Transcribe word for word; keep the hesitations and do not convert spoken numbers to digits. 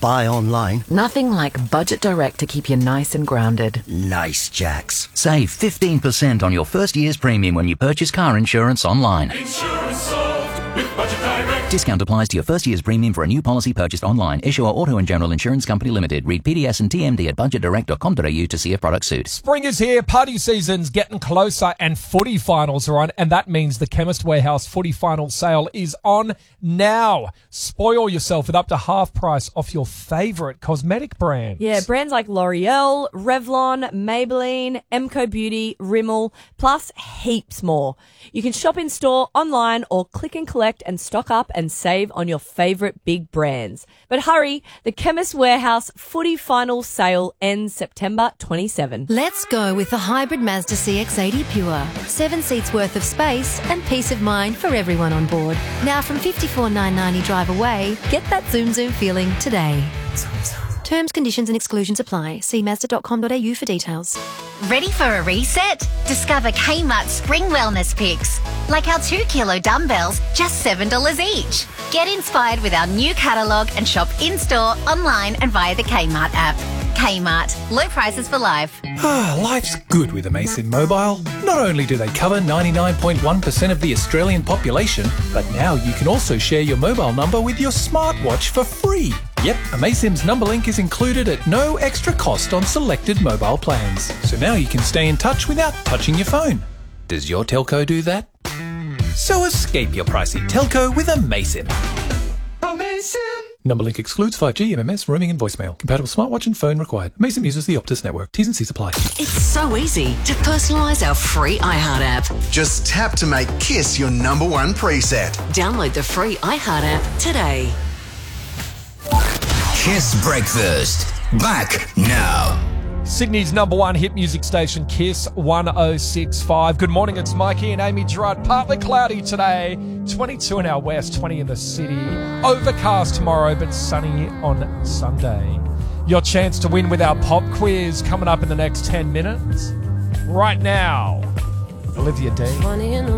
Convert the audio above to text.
buy online. Nothing like Budget Direct to keep you nice and grounded. Nice, Jax. Save fifteen percent on your first year's premium when you purchase car insurance online. Insurance solved with Budget Direct. Discount applies to your first year's premium for a new policy purchased online. Issuer Auto and General Insurance Company Limited. Read P D S and T M D at budget direct dot com dot a u to see if product suits. Spring is here, party season's getting closer, and footy finals are on, and that means the Chemist Warehouse footy final sale is on now. Spoil yourself with up to half price off your favourite cosmetic brands. Yeah, brands like L'Oreal, Revlon, Maybelline, Emco Beauty, Rimmel, plus heaps more. You can shop in store, online, or click and collect and stock up and save on your favourite big brands. But hurry, the Chemist Warehouse footy final sale ends September twenty-seventh. Let's go with the hybrid Mazda C X eighty Pure. Seven seats worth of space and peace of mind for everyone on board. Now from fifty-four thousand nine hundred ninety drive away, get that zoom zoom feeling today. Terms, conditions and exclusions apply. See mazda dot com dot a u for details. Ready for a reset? Discover Kmart Spring Wellness Picks. Like our two kilo dumbbells, just seven dollars each. Get inspired with our new catalogue and shop in-store, online and via the Kmart app. Kmart. Low prices for life. Ah, life's good with Amazon Mobile. Not only do they cover ninety-nine point one percent of the Australian population, but now you can also share your mobile number with your smartwatch for free. Yep, Amaysim's number link is included at no extra cost on selected mobile plans. So now you can stay in touch without touching your phone. Does your telco do that? So escape your pricey telco with Amaysim. Amazing. Number link excludes five G, M M S, roaming and voicemail. Compatible smartwatch and phone required. Amaysim uses the Optus network. T's and C's apply. It's so easy to personalise our free iHeart app. Just tap to make Kiss your number one preset. Download the free iHeart app today. Kiss Breakfast. Back now. Sydney's number one hit music station, Kiss one oh six point five. Good morning, it's Mikey and Amy Gerard. Partly cloudy today, twenty-two in our west, twenty in the city. Overcast tomorrow, but sunny on Sunday. Your chance to win with our pop quiz coming up in the next ten minutes. Right now, Olivia Dean.